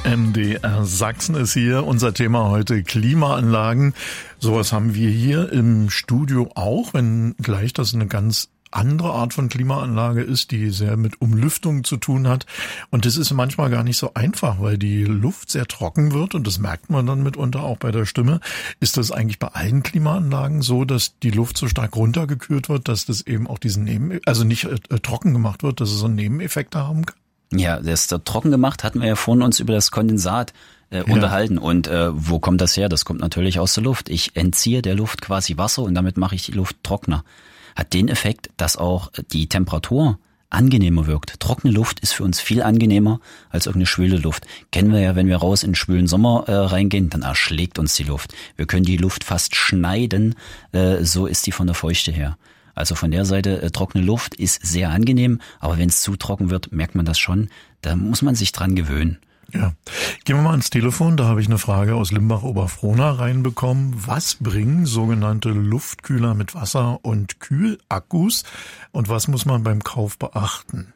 MDR Sachsen ist hier. Unser Thema heute Klimaanlagen. Sowas haben wir hier im Studio auch, wenn gleich das eine ganz andere Art von Klimaanlage ist, die sehr mit Umlüftung zu tun hat. Und das ist manchmal gar nicht so einfach, weil die Luft sehr trocken wird und das merkt man dann mitunter auch bei der Stimme. Ist das eigentlich bei allen Klimaanlagen so, dass die Luft so stark runtergekühlt wird, dass das eben auch diesen also nicht trocken gemacht wird, dass es so einen Nebeneffekt haben kann? Ja, das trocken gemacht hatten wir ja vorhin uns über das Kondensat unterhalten. Und wo kommt das her? Das kommt natürlich aus der Luft. Ich entziehe der Luft quasi Wasser und damit mache ich die Luft trockener. Hat den Effekt, dass auch die Temperatur angenehmer wirkt. Trockene Luft ist für uns viel angenehmer als irgendeine schwüle Luft. Kennen wir ja, wenn wir raus in den schwülen Sommer reingehen, dann erschlägt uns die Luft. Wir können die Luft fast schneiden, so ist die von der Feuchte her. Also von der Seite, trockene Luft ist sehr angenehm, aber wenn es zu trocken wird, merkt man das schon. Da muss man sich dran gewöhnen. Ja, gehen wir mal ans Telefon. Da habe ich eine Frage aus Limbach-Oberfrohna reinbekommen. Was bringen sogenannte Luftkühler mit Wasser- und Kühlakkus und was muss man beim Kauf beachten?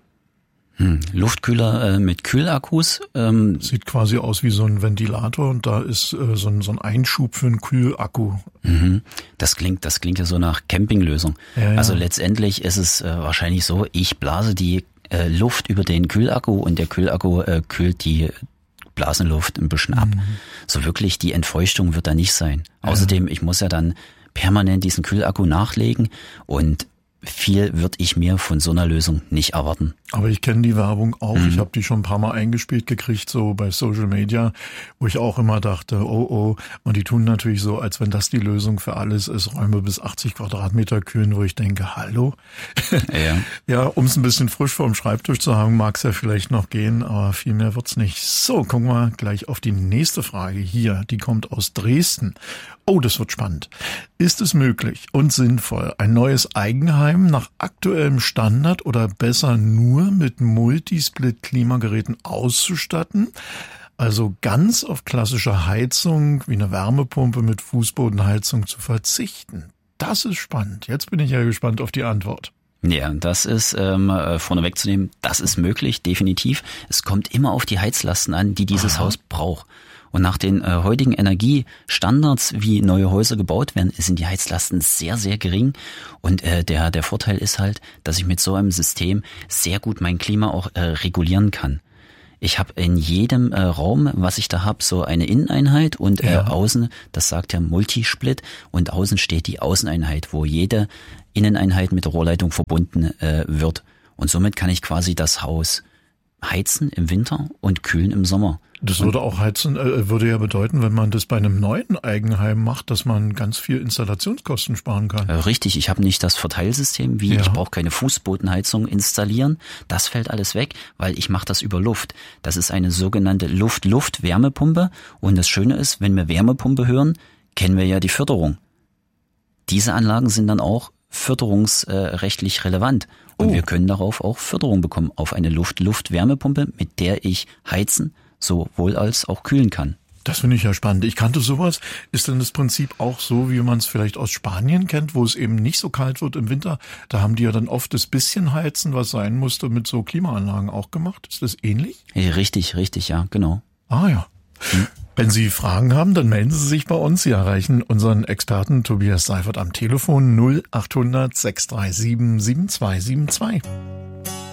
Luftkühler mit Kühlakkus. Sieht quasi aus wie so ein Ventilator und da ist so ein Einschub für einen Kühlakku. Das klingt ja so nach Campinglösung. Ja. Also letztendlich ist es wahrscheinlich so, ich blase die Luft über den Kühlakku und der Kühlakku kühlt die Blasenluft ein bisschen ab. So wirklich die Entfeuchtung wird da nicht sein. Außerdem, ich muss ja dann permanent diesen Kühlakku nachlegen und viel würde ich mir von so einer Lösung nicht erwarten. Aber ich kenne die Werbung auch. Ich habe die schon ein paar Mal eingespielt gekriegt, so bei Social Media, wo ich auch immer dachte, oh. Und die tun natürlich so, als wenn das die Lösung für alles ist, Räume bis 80 Quadratmeter kühlen, wo ich denke, hallo? Ja, um es ein bisschen frisch vom Schreibtisch zu haben, mag es ja vielleicht noch gehen, aber viel mehr wird's nicht. So, gucken wir gleich auf die nächste Frage hier. Die kommt aus Dresden. Oh, das wird spannend. Ist es möglich und sinnvoll, ein neues Eigenheim nach aktuellem Standard oder besser nur mit Multisplit-Klimageräten auszustatten? Also ganz auf klassische Heizung wie eine Wärmepumpe mit Fußbodenheizung zu verzichten? Das ist spannend. Jetzt bin ich ja gespannt auf die Antwort. Ja, das ist vorneweg zu nehmen, das ist möglich, definitiv. Es kommt immer auf die Heizlasten an, die dieses Haus braucht. Und nach den heutigen Energiestandards, wie neue Häuser gebaut werden, sind die Heizlasten sehr, sehr gering. Und der Vorteil ist halt, dass ich mit so einem System sehr gut mein Klima auch regulieren kann. Ich habe in jedem Raum, was ich da habe, so eine Inneneinheit und außen, das sagt ja Multisplit, und außen steht die Außeneinheit, wo jede Inneneinheit mit der Rohrleitung verbunden wird. Und somit kann ich quasi das Haus heizen im Winter und kühlen im Sommer. Das würde auch würde ja bedeuten, wenn man das bei einem neuen Eigenheim macht, dass man ganz viel Installationskosten sparen kann. Richtig, ich habe nicht das Verteilsystem, ich brauche keine Fußbodenheizung installieren. Das fällt alles weg, weil ich mache das über Luft. Das ist eine sogenannte Luft-Wärmepumpe. Und das Schöne ist, wenn wir Wärmepumpe hören, kennen wir ja die Förderung. Diese Anlagen sind dann auch förderungsrechtlich relevant. Und wir können darauf auch Förderung bekommen, auf eine Luft-Wärmepumpe, mit der ich heizen, sowohl als auch kühlen kann. Das finde ich ja spannend. Ich kannte sowas. Ist denn das Prinzip auch so, wie man es vielleicht aus Spanien kennt, wo es eben nicht so kalt wird im Winter? Da haben die ja dann oft das bisschen Heizen, was sein musste, mit so Klimaanlagen auch gemacht. Ist das ähnlich? Richtig, ja, genau. Ah ja. Wenn Sie Fragen haben, dann melden Sie sich bei uns. Sie erreichen unseren Experten Tobias Seifert am Telefon 0800 637 7272.